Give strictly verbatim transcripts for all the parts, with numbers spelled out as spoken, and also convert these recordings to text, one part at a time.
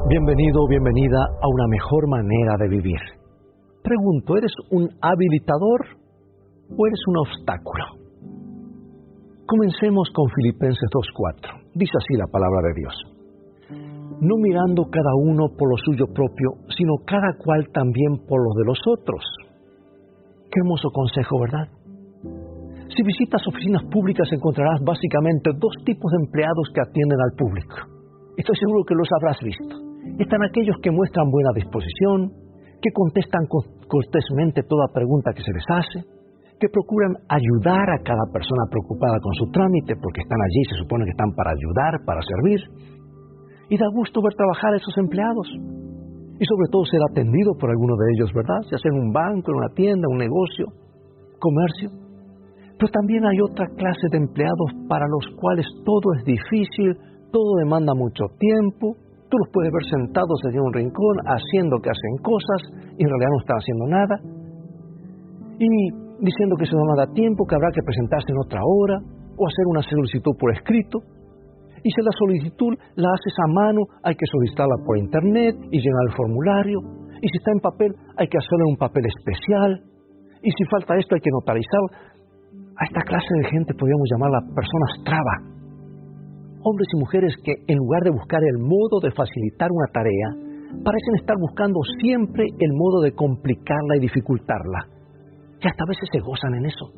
Bienvenido o bienvenida a una mejor manera de vivir. Pregunto, ¿eres un habilitador o eres un obstáculo? Comencemos con Filipenses dos cuatro. Dice así la palabra de Dios. No mirando cada uno por lo suyo propio, sino cada cual también por lo de los otros. Qué hermoso consejo, ¿verdad? Si visitas oficinas públicas encontrarás básicamente dos tipos de empleados que atienden al público. Estoy seguro que los habrás visto. Están aquellos que muestran buena disposición, que contestan cortésmente toda pregunta que se les hace, que procuran ayudar a cada persona preocupada con su trámite, porque están allí, se supone que están para ayudar, para servir. Y da gusto ver trabajar a esos empleados. Y sobre todo ser atendido por alguno de ellos, ¿verdad? Ya sea en un banco, en una tienda, un negocio, comercio. Pero también hay otra clase de empleados para los cuales todo es difícil, todo demanda mucho tiempo. Tú los puedes ver sentados en un rincón, haciendo que hacen cosas, y en realidad no están haciendo nada. Y diciendo que eso no da tiempo, que habrá que presentarse en otra hora, o hacer una solicitud por escrito. Y si la solicitud la haces a mano, hay que solicitarla por internet y llenar el formulario. Y si está en papel, hay que hacerle un papel especial. Y si falta esto, hay que notarizarlo. A esta clase de gente podríamos llamarla personas traba. Hombres y mujeres que, en lugar de buscar el modo de facilitar una tarea, parecen estar buscando siempre el modo de complicarla y dificultarla. Y hasta a veces se gozan en eso.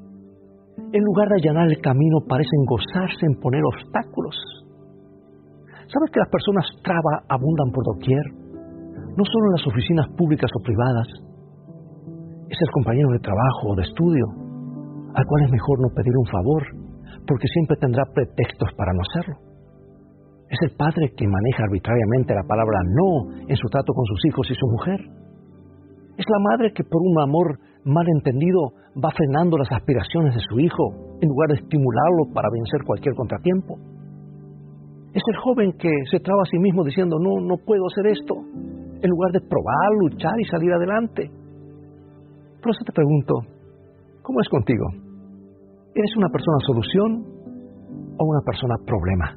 En lugar de allanar el camino, parecen gozarse en poner obstáculos. ¿Sabes que las personas traba abundan por doquier? No solo en las oficinas públicas o privadas. Es el compañero de trabajo o de estudio, al cual es mejor no pedir un favor, porque siempre tendrá pretextos para no hacerlo. Es el padre que maneja arbitrariamente la palabra no en su trato con sus hijos y su mujer. Es la madre que por un amor malentendido va frenando las aspiraciones de su hijo en lugar de estimularlo para vencer cualquier contratiempo. Es el joven que se traba a sí mismo diciendo no, no puedo hacer esto, en lugar de probar, luchar y salir adelante. Por eso te pregunto, ¿cómo es contigo? ¿Eres una persona solución o una persona problema?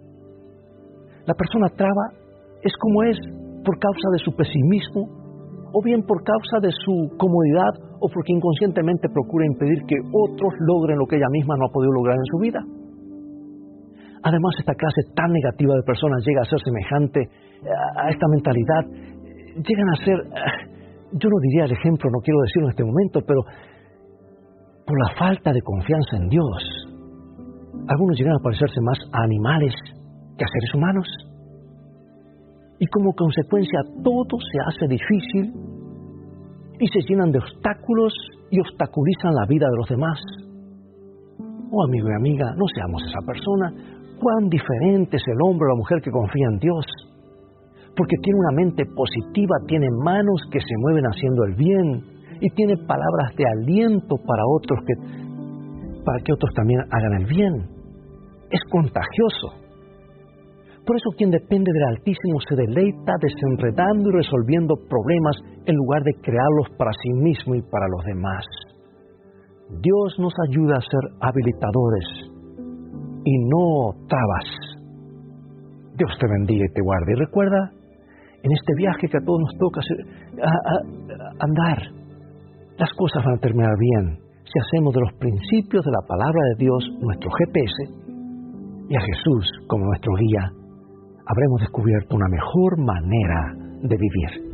La persona traba es como es por causa de su pesimismo, o bien por causa de su comodidad, o porque inconscientemente procura impedir que otros logren lo que ella misma no ha podido lograr en su vida. Además, esta clase tan negativa de personas llega a ser semejante a esta mentalidad. Llegan a ser, yo no diría el ejemplo, no quiero decirlo en este momento, pero por la falta de confianza en Dios, algunos llegan a parecerse más a animales que a seres humanos. Y como consecuencia todo se hace difícil y se llenan de obstáculos y obstaculizan la vida de los demás. Oh amigo y amiga, no seamos esa persona. Cuán diferente es el hombre o la mujer que confía en Dios. Porque tiene una mente positiva, tiene manos que se mueven haciendo el bien y tiene palabras de aliento para otros que, para que otros también hagan el bien. Es contagioso. Por eso quien depende del Altísimo se deleita desenredando y resolviendo problemas en lugar de crearlos para sí mismo y para los demás. Dios nos ayuda a ser habilitadores y no trabas. Dios te bendiga y te guarde. Y recuerda, en este viaje que a todos nos toca hacer, a, a, a andar, las cosas van a terminar bien si hacemos de los principios de la palabra de Dios nuestro G P S y a Jesús como nuestro guía. Habremos descubierto una mejor manera de vivir.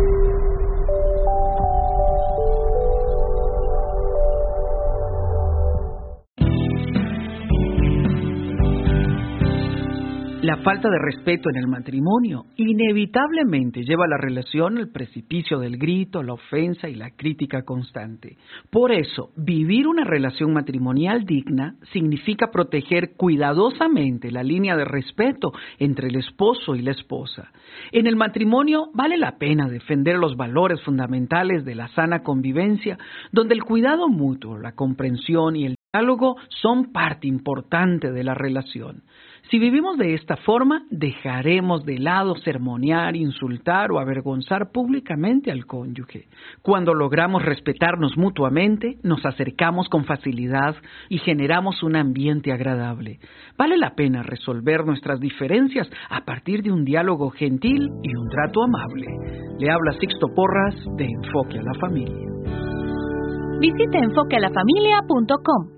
La falta de respeto en el matrimonio inevitablemente lleva a la relación al precipicio del grito, la ofensa y la crítica constante. Por eso, vivir una relación matrimonial digna significa proteger cuidadosamente la línea de respeto entre el esposo y la esposa. En el matrimonio vale la pena defender los valores fundamentales de la sana convivencia, donde el cuidado mutuo, la comprensión y el diálogo son parte importante de la relación. Si vivimos de esta forma, dejaremos de lado sermonear, insultar o avergonzar públicamente al cónyuge. Cuando logramos respetarnos mutuamente, nos acercamos con facilidad y generamos un ambiente agradable. Vale la pena resolver nuestras diferencias a partir de un diálogo gentil y un trato amable. Le habla Sixto Porras de Enfoque a la Familia. Visite enfoque a la familia punto com.